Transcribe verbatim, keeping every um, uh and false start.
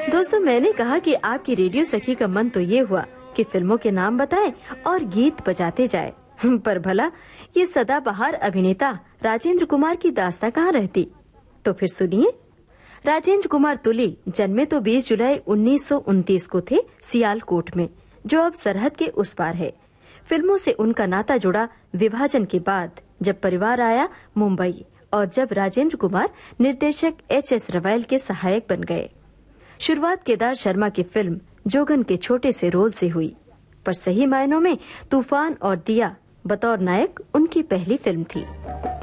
दोस्तों, मैंने कहा कि आपकी रेडियो सखी का मन तो ये हुआ कि फिल्मों के नाम बताएं और गीत बजाते जाए, पर भला ये सदाबहार अभिनेता राजेंद्र कुमार की दास्तां कहाँ रहती। तो फिर सुनिए। राजेंद्र कुमार तुली जन्मे तो बीस जुलाई उन्नीस सौ उनतीस को थे सियालकोट में, जो अब सरहद के उस पार है। फिल्मों से उनका नाता जुड़ा विभाजन के बाद, जब परिवार आया मुंबई और जब राजेंद्र कुमार निर्देशक एच एस रवैल के सहायक बन गए। शुरुआत केदार शर्मा की फिल्म जोगन के छोटे से रोल से हुई, पर सही मायनों में तूफान और दिया बतौर नायक उनकी पहली फिल्म थी।